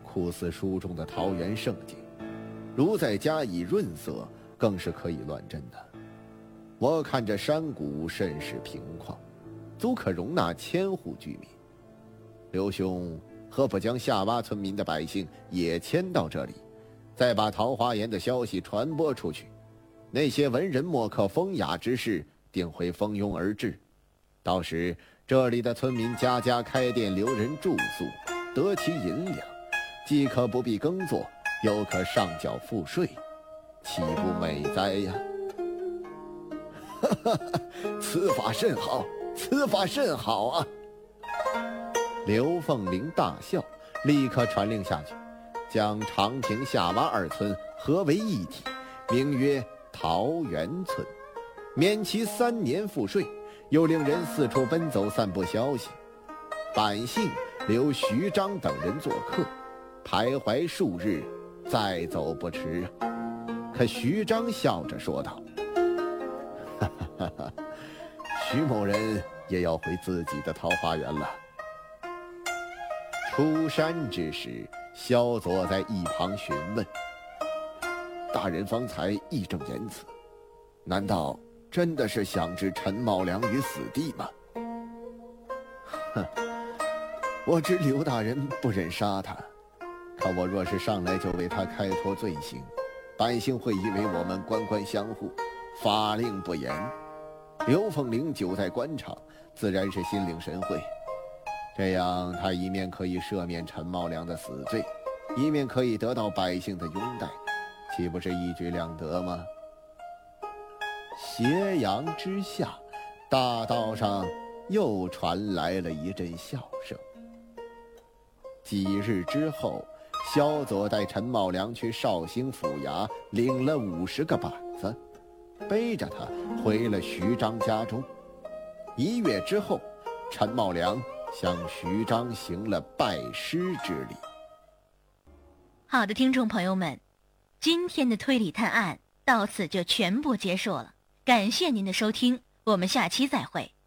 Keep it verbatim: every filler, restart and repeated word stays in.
酷似书中的桃源胜景，如再加以润色，更是可以乱真的。我看这山谷甚是平旷，足可容纳千户居民。刘兄何不将下洼村民的百姓也迁到这里，再把桃花岩的消息传播出去，那些文人墨客风雅之士定会蜂拥而至。到时这里的村民家家开店，留人住宿，得其银两，既可不必耕作，又可上缴赋税，岂不美哉呀？哈哈，此法甚好，此法甚好啊！刘凤玲大笑，立刻传令下去，将长亭下洼二村合为一体，名曰桃源村，免其三年赋税，又令人四处奔走散布消息。百姓留徐章等人做客，徘徊数日，再走不迟啊。可徐章笑着说道：哈哈哈哈，徐某人也要回自己的桃花源了。出山之时，萧佐在一旁询问：大人方才义正言辞，难道真的是想置陈茂良于死地吗？哼，我知刘大人不忍杀他，可我若是上来就为他开脱罪行，百姓会以为我们官官相护，法令不严。刘凤玲久在官场，自然是心领神会，这样他一面可以赦免陈茂良的死罪，一面可以得到百姓的拥戴，岂不是一举两得吗？斜阳之下，大道上又传来了一阵笑声。几日之后，萧佐带陈茂良去绍兴府衙领了五十个板子，背着他回了徐章家中。一月之后，陈茂良向徐章行了拜师之礼。 好的，听众朋友们，今天的推理探案到此就全部结束了，感谢您的收听，我们下期再会。